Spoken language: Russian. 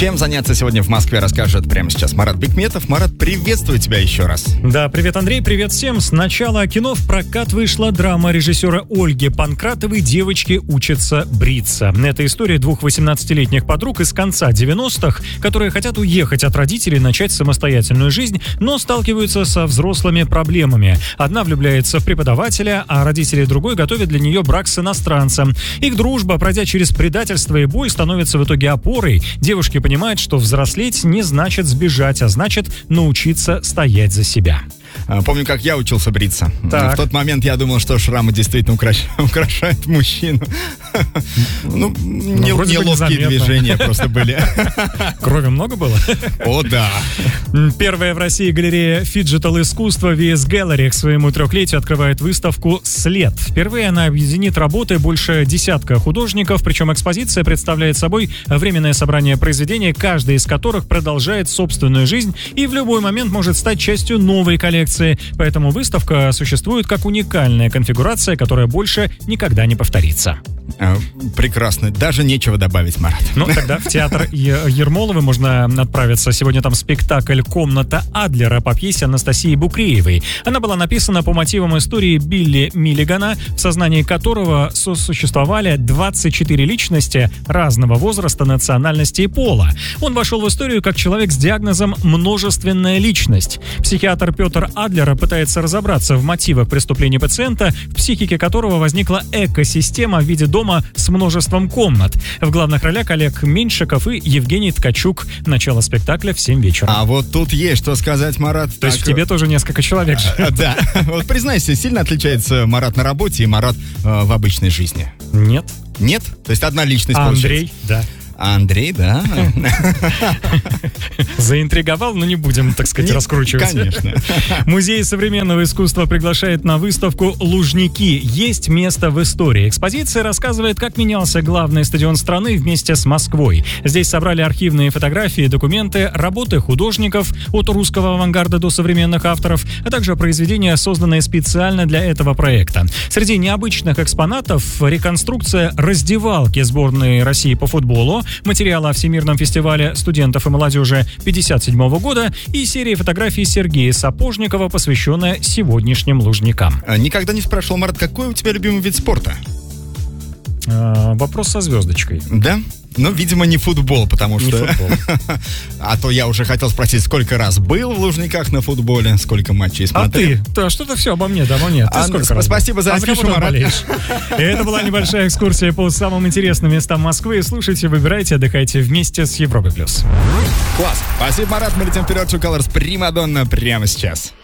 Чем заняться сегодня в Москве, расскажет прямо сейчас Марат Бикметов. Марат, приветствую тебя еще раз. Да, привет, Андрей, привет всем. С начала кино в прокат вышла драма режиссера Ольги Панкратовой «Девочки учатся бриться». Это история двух 18-летних подруг из конца 90-х, которые хотят уехать от родителей, начать самостоятельную жизнь, но сталкиваются со взрослыми проблемами. Одна влюбляется в преподавателя, а родители другой готовят для нее брак с иностранцем. Их дружба, пройдя через предательство и боль, становится в итоге опорой. Девушки понимают, что взрослеть не значит сбежать, а значит научиться стоять за себя. Помню, как я учился бриться. Так. В тот момент я думал, что шрамы действительно украшают мужчину. Неловкие движения просто были. Крови много было? О, да. Первая в России галерея фиджитал-искусства VS Gallery к своему 3-летию открывает выставку «След». Впервые она объединит работы больше десятка художников, причем экспозиция представляет собой временное собрание произведений, каждая из которых продолжает собственную жизнь и в любой момент может стать частью новой коллекции. Поэтому выставка существует как уникальная конфигурация, которая больше никогда не повторится. Прекрасно. Даже нечего добавить, Марат. Ну, тогда в театр Ермоловой можно отправиться. Сегодня там спектакль «Комната Адлера» по пьесе Анастасии Букреевой. Она была написана по мотивам истории Билли Миллигана, в сознании которого сосуществовали 24 личности разного возраста, национальности и пола. Он вошел в историю как человек с диагнозом «множественная личность». Психиатр Петр Адлер пытается разобраться в мотивах преступлений пациента, в психике которого возникла экосистема в виде дома с множеством комнат. В главных ролях Олег Меньшиков и Евгений Ткачук. Начало спектакля в 7 вечера. А вот тут есть что сказать, Марат. То есть в тебе тоже несколько человек живет? Да. Вот признайся, сильно отличается Марат на работе и Марат в обычной жизни? Нет. Нет? То есть одна личность получается? Андрей, да. Андрей, да. Заинтриговал, но не будем, так сказать, раскручивать. Конечно. Музей современного искусства приглашает на выставку «Лужники. Есть место в истории». Экспозиция рассказывает, как менялся главный стадион страны вместе с Москвой. Здесь собрали архивные фотографии, документы, работы художников от русского авангарда до современных авторов, а также произведения, созданные специально для этого проекта. Среди необычных экспонатов реконструкция раздевалки сборной России по футболу, материалы о Всемирном фестивале студентов и молодежи 1957 года и серия фотографий Сергея Сапожникова, посвященная сегодняшним лужникам. Никогда не спрашивал, Марат, какой у тебя любимый вид спорта? Вопрос со звездочкой. Да? Ну, видимо, не футбол, потому что... Не футбол. А то я уже хотел спросить, сколько раз был в Лужниках на футболе, сколько матчей смотрел. А ты? Что-то все обо мне, да, обо мне. Ты сколько раз? Спасибо за афишу, Марат. И это была небольшая экскурсия по самым интересным местам Москвы. Слушайте, выбирайте, отдыхайте вместе с Европой+. Класс. Спасибо, Марат. Мы летим вперед. Two Colors Примадонна прямо сейчас.